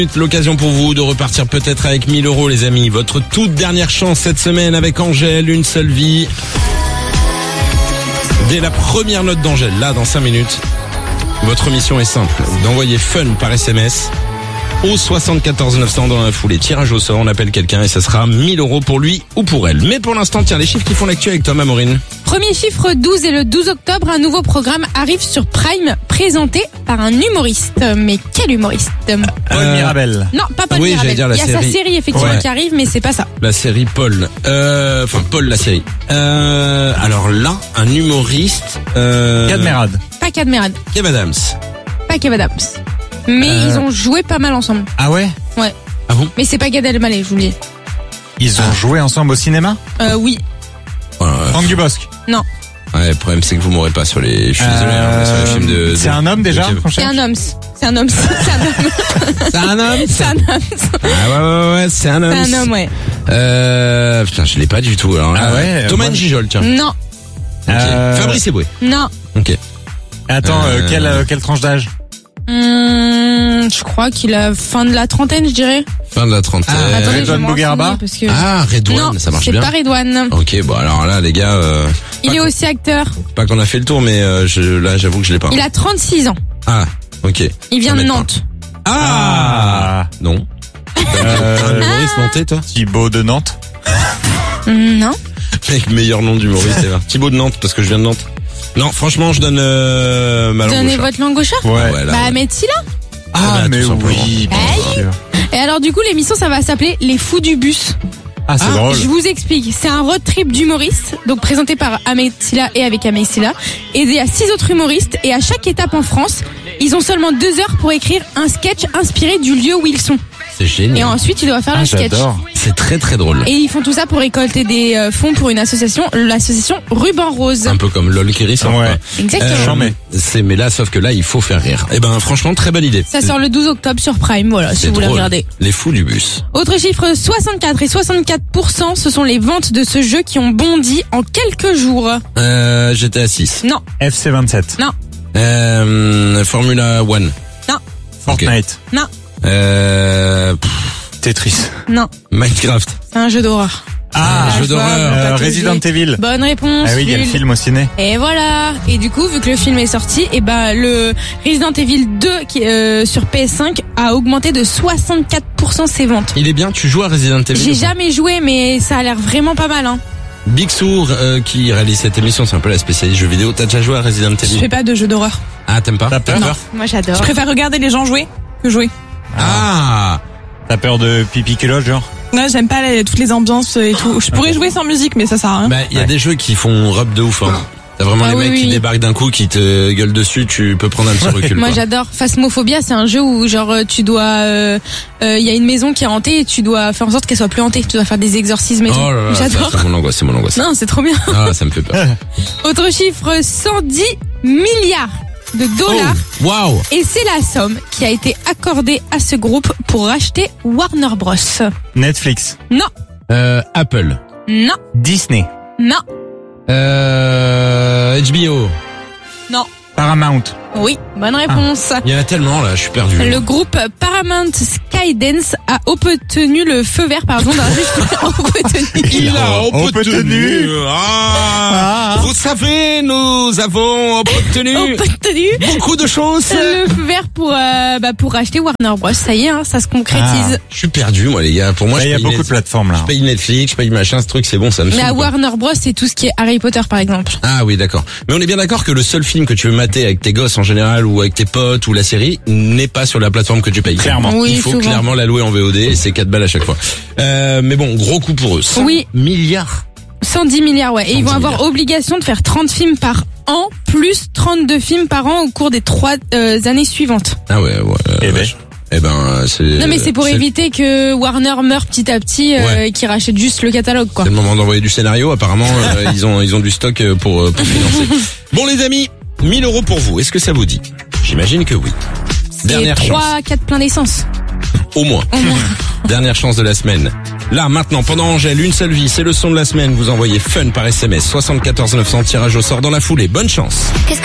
L'occasion pour vous de repartir peut-être avec 1000 euros, les amis. Votre toute dernière chance cette semaine avec Angèle, une seule vie. Dès la première note d'Angèle, là, dans 5 minutes, votre mission est simple. D'envoyer fun par SMS au 74 900 dans la foulée. Tirage au sort, on appelle quelqu'un et ça sera 1000 euros pour lui ou pour elle. Mais pour l'instant, tiens, les chiffres qui font l'actu avec toi, Maureen. Premier chiffre 12 et le 12 octobre, un nouveau programme arrive sur Prime, présenté par un humoriste. Mais quel humoriste? Paul Mirabel. Non, pas Paul oui, Mirabel. j'allais dire la Il y a série. sa série effectivement Ouais. qui arrive, mais c'est pas ça. La série Paul. Enfin, Paul, la série. Alors là, un humoriste. Cadmerade. Pas Cadmerade, Kev Adams. pas Kev Adams. Mais ils ont joué pas mal ensemble. Ah ouais? Ouais. Ah bon? Mais c'est pas Gad Elmaleh, je vous le dis. Ils ont joué ensemble au cinéma? Oui. Franck Dubosc. Non. Ouais, le problème c'est que vous m'aurez pas sur les. Je suis désolé, hein, sur les films de. C'est un homme déjà? qu'on C'est cherche un homme. C'est un homme. C'est un homme. C'est un homme. C'est un homme. Ah ouais, c'est un homme. C'est un homme, ouais. Putain, je l'ai pas du tout. Alors, Ah ouais, Thomas moi- Gijol, tiens. Non. Ok. Fabrice Eboué. Non. Ok. Attends, quelle tranche d'âge? Je crois qu'il a fin de la trentaine, je dirais. Fin de la trentaine. Attendez, je vais Redouane me Bougueraba renseigner parce que... Ah, Redouane, non, ça marche c'est bien. pas Redouane. Ok, bon alors là, les gars, Il est aussi acteur. pas qu'on a fait le tour, mais là, j'avoue que je l'ai pas. Il a 36 ans. Ah, ok. Il vient Ça de m'aide pas. Nantes. Ah, non. Un humoriste nantais, toi? Thibaut de Nantes. Non. Mec, meilleur nom d'humoriste ever. Thibaut de Nantes, parce que je viens de Nantes. Non, franchement, je donne ma langue au Donnez chat. votre langue au chat. Ouais, là, Bah, ouais. Ahmed Silla. Ah, bah, mais tout simplement. oui, bien sûr. Et alors, du coup, l'émission, ça va s'appeler Les Fous du Bus. Ah, c'est drôle. Je vous explique. C'est un road trip d'humoristes, donc présenté par Ahmed Silla et avec Ahmed Silla. Et il y a 6 autres humoristes. Et à chaque étape en France, ils ont seulement 2 heures pour écrire un sketch inspiré du lieu où ils sont. C'est génial. Et ensuite, ils doivent faire le sketch. J'adore. C'est très très drôle. Et ils font tout ça pour récolter des fonds pour une association, l'association Ruban Rose. Un peu comme LOL qui ressort. Ouais. Exactement. Chambé. Mais là, sauf que là, il faut faire rire. Eh ben, franchement, très bonne idée. Ça sort le 12 octobre sur Prime, voilà, si C'est vous voulez drôle. regarder. Les fous du bus. Autre chiffre, 64 et 64%, ce sont les ventes de ce jeu qui ont bondi en quelques jours. J'étais à 6. Non, FC27. non, Formula One. non, Fortnite. non, Tetris. non. Minecraft. C'est un jeu d'horreur. Ah, jeu je vois, d'horreur. pas tout Resident dit. Evil. Bonne réponse. Ah oui, il y a le Jules. film au ciné. Et voilà. Et du coup, vu que le film est sorti, et ben le Resident Evil 2 qui sur PS5 a augmenté de 64% ses ventes. Il est bien, tu joues à Resident Evil? J'ai jamais joué, mais ça a l'air vraiment pas mal, hein. Big Sour, qui réalise cette émission, c'est un peu la spécialiste jeux vidéo. T'as déjà joué à Resident Je Evil? fais pas de jeux d'horreur. Ah, t'aimes pas? T'as peur? Non, moi j'adore. Je préfère regarder les gens jouer que jouer. Ah! T'as peur de pipi culotte, genre? Ouais, j'aime pas toutes les ambiances et tout. Je pourrais jouer sans musique, mais ça sert à rien. Bah, il y a des jeux qui font rub de ouf, hein. T'as vraiment Ah les oui, mecs qui oui. débarquent d'un coup, qui te gueulent dessus, tu peux prendre un petit recul. Moi quoi. j'adore. Phasmophobia, c'est un jeu où genre tu dois, il y a une maison qui est hantée et tu dois faire en sorte qu'elle soit plus hantée. Tu dois faire des exorcismes et tout. Oh là là, J'adore. ça, c'est mon angoisse, c'est mon angoisse. Non, c'est trop bien. Ah, ça me fait peur. Autre chiffre, 110 milliards de dollars. Oh, waouh! Et c'est la somme qui a été accordée à ce groupe pour racheter Warner Bros. Netflix. Non, Apple. non, Disney. non, HBO. non. Paramount. Oui, bonne réponse. Il y en a tellement, là, je suis perdu. Le groupe Paramount Skydance a obtenu le feu vert, d'un juge. Il a obtenu. Ah, vous savez, nous avons obtenu Obtenu beaucoup de choses. le feu vert pour racheter Warner Bros. Ça y est, hein, ça se concrétise. Je suis perdu, moi, les gars. Pour moi, Là, je il y a paye beaucoup de Netflix. plateformes, là. Je paye Netflix, je paye machin, ce truc, c'est bon, ça me Mais saoule, à quoi. Warner Bros, c'est tout ce qui est Harry Potter, par exemple. Ah oui, d'accord. Mais on est bien d'accord que le seul film que tu veux mater avec tes gosses en général ou avec tes potes ou la série n'est pas sur la plateforme que tu payes. Clairement. Oui, Il faut souvent. clairement la louer en VOD et c'est 4 balles à chaque fois. Mais bon, gros coup pour eux. 100 Oui. milliards. 110 milliards, ouais. Et ils vont 110 avoir milliards. obligation de faire 30 films par an, plus 32 films par an au cours des 3 années suivantes. Ah ouais, ouais. Eh ben. vache. Eh ben, c'est. Non, mais c'est pour éviter que Warner meure petit à petit, Ouais. qui rachète juste le catalogue, quoi. C'est le moment d'envoyer du scénario. Apparemment, ils ont du stock pour financer. Bon, les amis, 1000 euros pour vous. Est-ce que ça vous dit? J'imagine que oui. Dernière Et chance. 3-4 pleins d'essence. Au moins. Au moins. Dernière chance de la semaine. Là, maintenant, pendant Angèle, une seule vie, c'est le son de la semaine. Vous envoyez fun par SMS, 74 900, tirage au sort dans la foulée. Bonne chance.